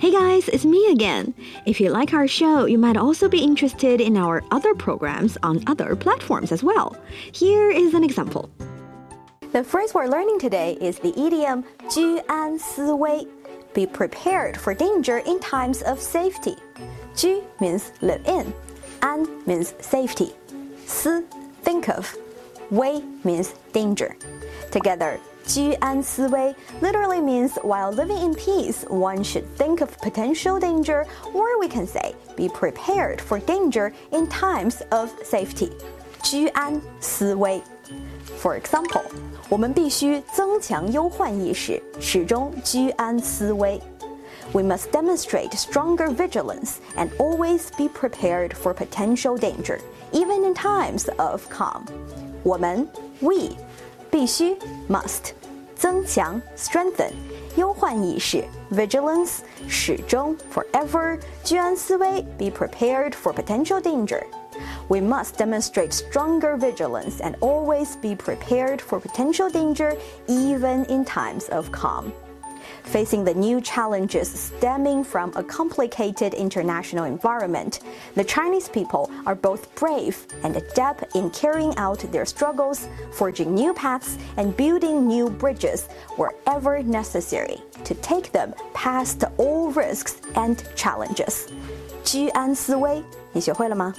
Hey guys, it's me again. If you like our show, you might also be interested in our other programs on other platforms as well. Here is an example. The phrase we're learning today is the idiom 居安思危. Be prepared for danger in times of safety. 居 means live in. 安 means safety. 思 think of. 危 means danger. Together, 居安思危 literally means while living in peace, one should think of potential danger, or we can say be prepared for danger in times of safety. 居安思危. For example, 我们必须增强忧患意识，始终居安思危。We must demonstrate stronger vigilance and always be prepared for potential danger, even in times of calm. 我们 we 必须 must 增强 strengthen 忧患意识 vigilance 始终 forever 居安思危 be prepared for potential danger. We must demonstrate stronger vigilance and always be prepared for potential danger, even in times of calm. Facing the new challenges stemming from a complicated international environment, the Chinese people are both brave and adept in carrying out their struggles, forging new paths, and building new bridges wherever necessary to take them past all risks and challenges. 居安思危，你学会了吗？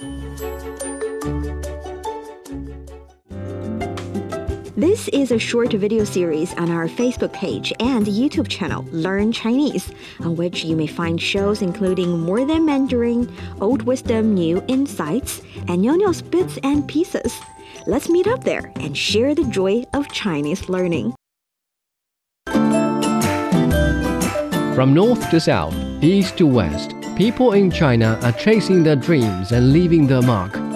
This is a short video series on our Facebook page and YouTube channel, Learn Chinese, on which you may find shows including More Than Mandarin, Old Wisdom, New Insights, and Nyo's Bits and Pieces. Let's meet up there and share the joy of Chinese learning. From north to south, east to west, people in China are chasing their dreams and leaving their mark.